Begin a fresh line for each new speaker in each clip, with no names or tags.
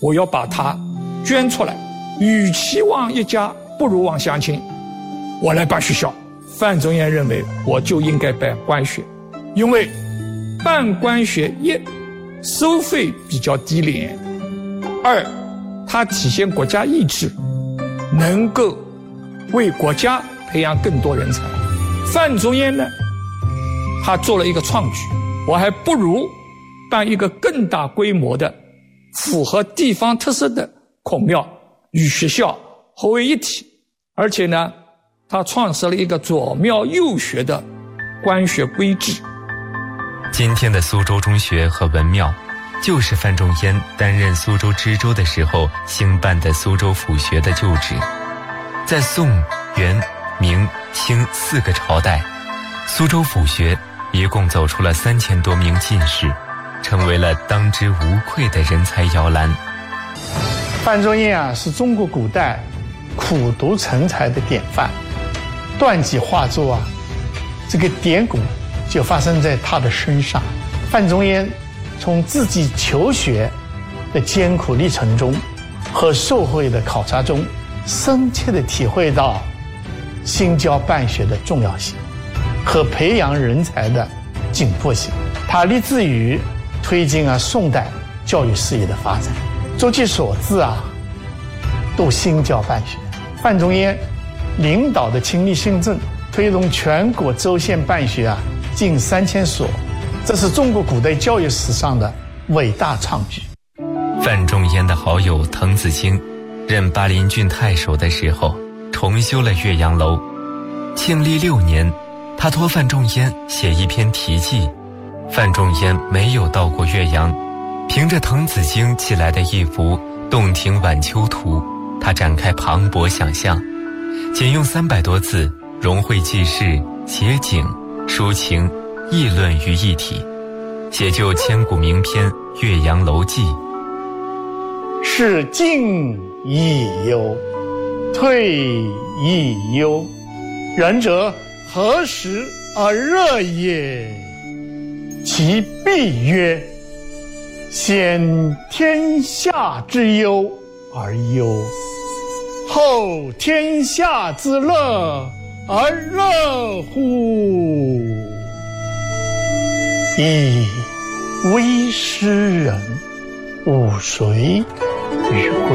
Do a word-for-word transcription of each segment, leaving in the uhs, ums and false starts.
我要把它捐出来，与其望一家，不如望乡亲，我来办学校。范仲淹认为我就应该办官学，因为办官学一收费比较低廉，二它体现国家意志，能够为国家培养更多人才。范仲淹呢，他做了一个创举，我还不如办一个更大规模的符合地方特色的孔庙与学校合为一体，而且呢他创设了一个左庙右学的官学规制。
今天的苏州中学和文庙就是范仲淹担任苏州知州的时候兴办的苏州府学的旧址。在宋、元、明、清四个朝代，苏州府学一共走出了三千多名进士，成为了当之无愧的人才摇篮。
范仲淹啊，是中国古代苦读成才的典范。断几画作啊，这个典故就发生在他的身上。范仲淹从自己求学的艰苦历程中和社会的考察中，深切地体会到兴教办学的重要性和培养人才的紧迫性。他立志于推进啊宋代教育事业的发展，诸其所至啊，都兴教办学。范仲淹领导的亲历新政，推动全国州县办学啊近三千所，这是中国古代教育史上的伟大创举。
范仲淹的好友滕子京任巴陵郡太守的时候，重修了岳阳楼。庆历六年，他托范仲淹写一篇题记。范仲淹没有到过岳阳，凭着滕子京寄来的一幅《洞庭晚秋图》，他展开磅礴想象，仅用三百多字，融汇记事、写景、抒情、议论于一体，写就千古名篇《岳阳楼记》。
是进亦忧，退亦忧，然则何时而热也？其必曰：先天下之忧而忧，后天下之乐而乐乎？以微诗人，吾谁与归？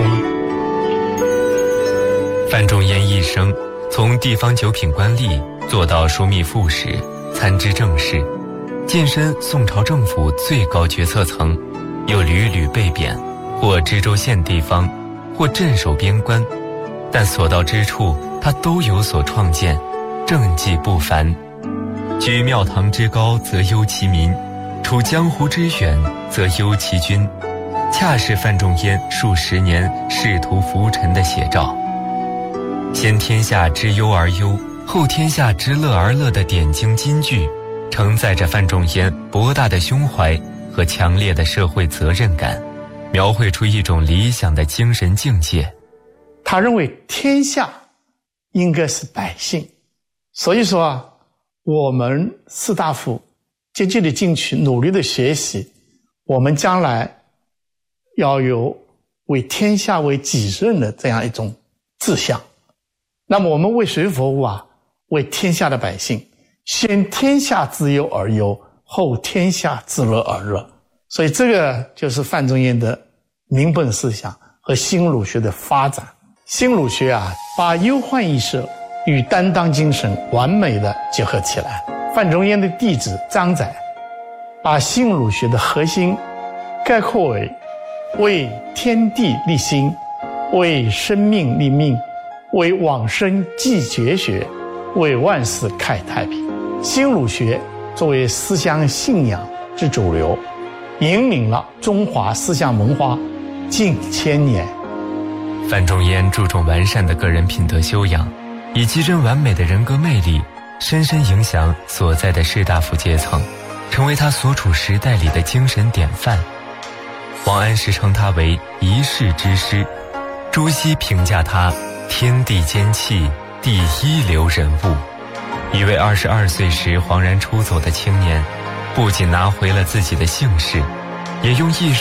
范仲淹一生从地方九品官吏做到枢密副使、参知政事，晋升宋朝政府最高决策层，又屡屡被贬，或知州县地方，或镇守边关，但所到之处他都有所创建，政绩不凡。居庙堂之高则忧其民，处江湖之远则忧其君，恰是范仲淹数十年仕途浮沉的写照。先天下之忧而忧，后天下之乐而乐的点睛金句，承载着范仲淹博大的胸怀和强烈的社会责任感，描绘出一种理想的精神境界。
他认为天下应该是百姓，所以说啊，我们士大夫积极的进取，努力的学习，我们将来要有为天下为己任的这样一种志向。那么我们为谁服务啊？为天下的百姓，先天下之忧而忧，后天下之乐而乐。所以这个就是范仲淹的民本思想和新儒学的发展。新儒学啊，把忧患意识与担当精神完美的结合起来。范仲淹的弟子张载把新儒学的核心概括为为天地立心，为生命立命，为往生继绝学，为万世开太平。新儒学作为思想信仰之主流，引领了中华思想文化近千年。
范仲淹注重完善的个人品德修养，以极臻完美的人格魅力，深深影响所在的士大夫阶层，成为他所处时代里的精神典范。王安石称他为一世之师，朱熹评价他天地间气，第一流人物。一位二十二岁时恍然出走的青年，不仅拿回了自己的姓氏，也用一